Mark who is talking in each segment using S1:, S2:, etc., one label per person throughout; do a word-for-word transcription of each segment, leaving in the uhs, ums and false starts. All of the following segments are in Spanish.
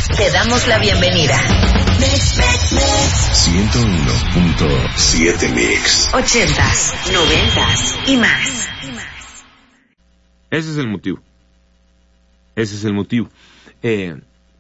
S1: Te damos la bienvenida.
S2: ciento uno punto siete Mix.
S1: Ochentas, noventas y más.
S3: Ese es el motivo. Ese es el motivo. Eh,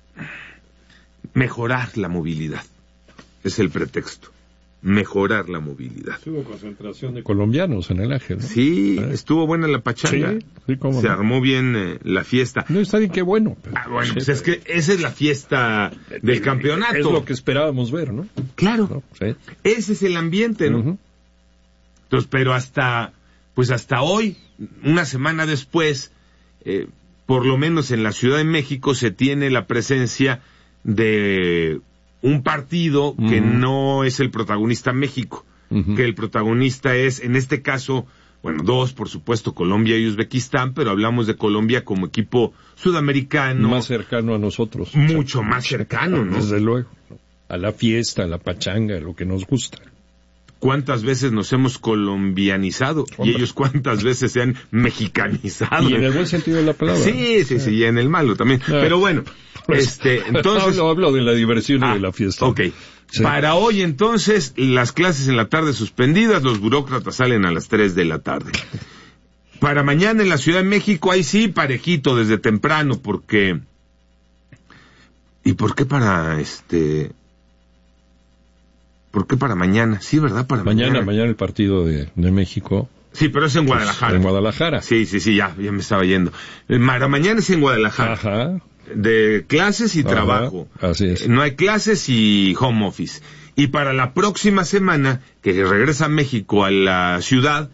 S3: mejorar la movilidad. Es el pretexto. Mejorar la movilidad.
S4: Hubo concentración de colombianos en el Ángel, ¿no?
S3: Sí,
S4: ¿Eh?
S3: estuvo buena la pachanga.
S4: Sí, sí, cómo
S3: Se
S4: no.
S3: armó bien eh, la fiesta.
S4: No está bien, qué bueno. Pero,
S3: Ah, bueno,
S4: sí,
S3: pues es que esa es la fiesta del campeonato.
S4: Es lo que esperábamos ver, ¿no?
S3: Claro.
S4: ¿No? Sí.
S3: Ese es el ambiente, ¿no?
S4: Uh-huh.
S3: Entonces, pero hasta, pues hasta hoy, una semana después, eh, por lo menos en la Ciudad de México se tiene la presencia de un partido uh-huh. que no es el protagonista México, uh-huh. que el protagonista es, en este caso, bueno, dos, por supuesto, Colombia y Uzbekistán, pero hablamos de Colombia como equipo sudamericano.
S4: Más cercano a nosotros.
S3: Mucho más cercano, ¿no?
S4: Desde luego. A la fiesta, a la pachanga, a lo que nos gusta.
S3: ¿Cuántas veces nos hemos colombianizado? Hombre. Y ellos cuántas veces se han mexicanizado.
S4: Y en el buen sentido de la palabra.
S3: Sí, sí, sí, y en el malo también. Ah. Pero bueno, este, entonces...
S4: hablo, hablo de la diversión y ah, de la fiesta.
S3: Ok. Sí. Para hoy, entonces, las clases en la tarde suspendidas, los burócratas salen a las tres de la tarde. Para mañana en la Ciudad de México, ahí sí, parejito, desde temprano, porque... ¿Y por qué para, este... ¿Por qué para mañana? Sí, ¿verdad? Para mañana.
S4: Mañana, mañana el partido de, de México.
S3: Sí, pero es en Guadalajara.
S4: Pues en Guadalajara.
S3: Sí, sí, sí, ya, ya me estaba yendo. Para mañana es en Guadalajara.
S4: Ajá.
S3: De clases y Ajá. trabajo.
S4: Así es.
S3: No hay clases y home office. Y para la próxima semana, que regresa México a la ciudad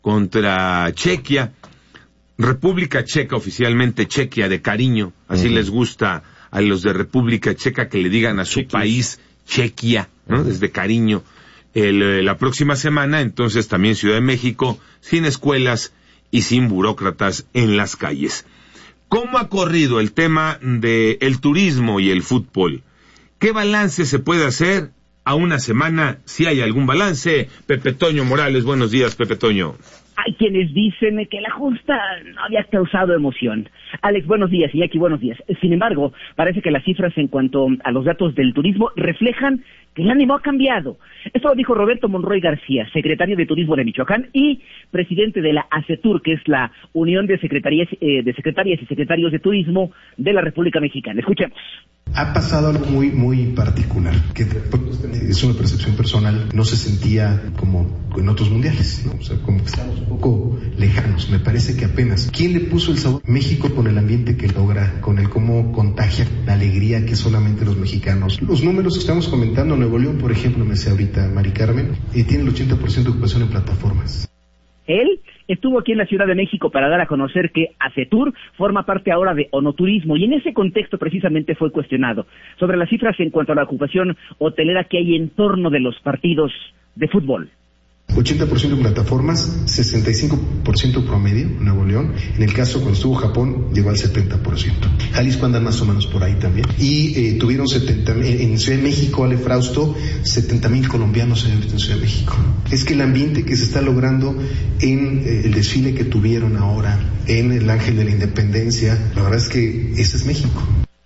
S3: contra Chequia, República Checa, oficialmente Chequia de cariño, así uh-huh. les gusta a los de República Checa que le digan a su Chequis. país Chequia, ¿no? Desde cariño. El, la próxima semana, entonces, también Ciudad de México, sin escuelas y sin burócratas en las calles. ¿Cómo ha corrido el tema de el turismo y el fútbol? ¿Qué balance se puede hacer a una semana, si hay algún balance? Pepe Toño Morales, buenos días, Pepe Toño.
S5: Hay quienes dicen que la justa no había causado emoción. Alex, buenos días, y aquí buenos días. Sin embargo, parece que las cifras en cuanto a los datos del turismo reflejan que el ánimo ha cambiado. Esto lo dijo Roberto Monroy García, secretario de Turismo de Michoacán y presidente de la ASETUR, que es la Unión de Secretarías, eh, de Secretarias y Secretarios de Turismo de la República Mexicana. Escuchemos.
S6: Ha pasado algo muy muy particular, que es una percepción personal, no se sentía como en otros mundiales, ¿no? O sea, como que estamos un poco lejanos, me parece que apenas. ¿Quién le puso el sabor? México, con el ambiente que logra, con el cómo contagia la alegría que solamente los mexicanos. Los números que estamos comentando, Nuevo León, por ejemplo, me decía ahorita Mari Carmen, eh, tiene el ochenta por ciento de ocupación en plataformas.
S5: Él estuvo aquí en la Ciudad de México para dar a conocer que ASETUR forma parte ahora de Onoturismo y en ese contexto precisamente fue cuestionado sobre las cifras en cuanto a la ocupación hotelera que hay en torno de los partidos de fútbol.
S6: ochenta por ciento en plataformas, sesenta y cinco por ciento promedio en Nuevo León. En el caso cuando estuvo Japón llegó al setenta por ciento. Jalisco andan más o menos por ahí también. Y eh, tuvieron setenta en Ciudad de México, Ale Frausto, setenta mil colombianos en Ciudad de México. Es que el ambiente que se está logrando en eh, el desfile que tuvieron ahora en el Ángel de la Independencia, la verdad es que ese es México.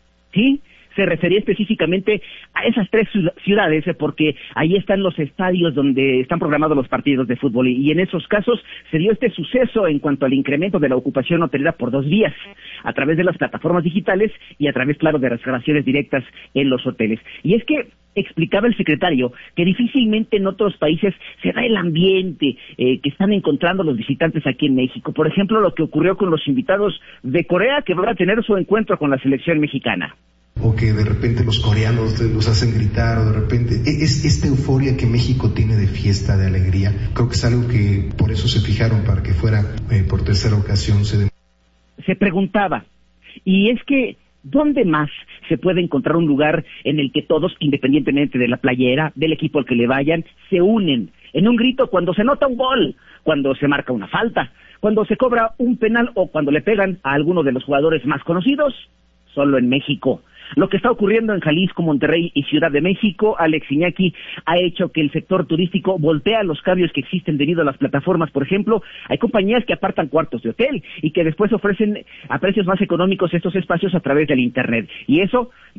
S5: Sí. Se refería específicamente a esas tres ciudades porque ahí están los estadios donde están programados los partidos de fútbol y en esos casos se dio este suceso en cuanto al incremento de la ocupación hotelera por dos vías, a través de las plataformas digitales y a través, claro, de reservaciones directas en los hoteles. Y es que explicaba el secretario que difícilmente en otros países se da el ambiente eh, que están encontrando los visitantes aquí en México. Por ejemplo, lo que ocurrió con los invitados de Corea que van a tener su encuentro con la selección mexicana.
S6: O que de repente los coreanos los hacen gritar, o de repente... Es esta euforia que México tiene de fiesta, de alegría. Creo que es algo que por eso se fijaron, para que fuera eh, por tercera ocasión. Se,
S5: se preguntaba, y es que, ¿dónde más se puede encontrar un lugar en el que todos, independientemente de la playera, del equipo al que le vayan, se unen en un grito cuando se nota un gol, cuando se marca una falta, cuando se cobra un penal o cuando le pegan a alguno de los jugadores más conocidos? Solo en México. Lo que está ocurriendo en Jalisco, Monterrey y Ciudad de México, Alex Iñaki, ha hecho que el sector turístico voltea los cambios que existen debido a las plataformas. Por ejemplo, hay compañías que apartan cuartos de hotel y que después ofrecen a precios más económicos estos espacios a través del Internet. Y eso